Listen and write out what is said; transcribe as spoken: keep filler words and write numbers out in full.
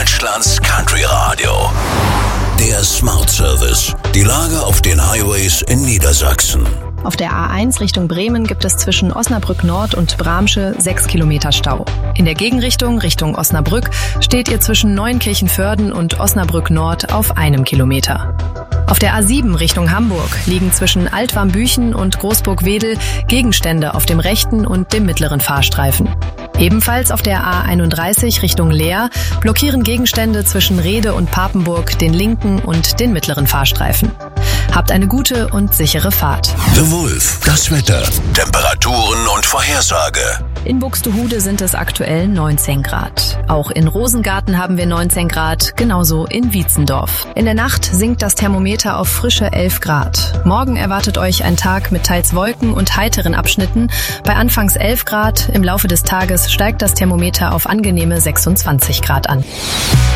Deutschlands Country Radio. Der Smart Service. Die Lage auf den Highways in Niedersachsen. Auf der A eins Richtung Bremen gibt es zwischen Osnabrück Nord und Bramsche sechs Kilometer Stau. In der Gegenrichtung Richtung Osnabrück steht ihr zwischen Neunkirchenvörden und Osnabrück Nord auf einem Kilometer. Auf der A sieben Richtung Hamburg liegen zwischen Altwarmbüchen und Großburg-Wedel Gegenstände auf dem rechten und dem mittleren Fahrstreifen. Ebenfalls auf der A einunddreißig Richtung Leer blockieren Gegenstände zwischen Rehde und Papenburg den linken und den mittleren Fahrstreifen. Habt eine gute und sichere Fahrt. The Wolf, das Wetter, Temperaturen und Vorhersage. In Buxtehude sind es aktuell neunzehn Grad. Auch in Rosengarten haben wir neunzehn Grad, genauso in Wietzendorf. In der Nacht sinkt das Thermometer auf frische elf Grad. Morgen erwartet euch ein Tag mit teils Wolken und heiteren Abschnitten. Bei anfangs elf Grad, im Laufe des Tages steigt das Thermometer auf angenehme sechsundzwanzig Grad an.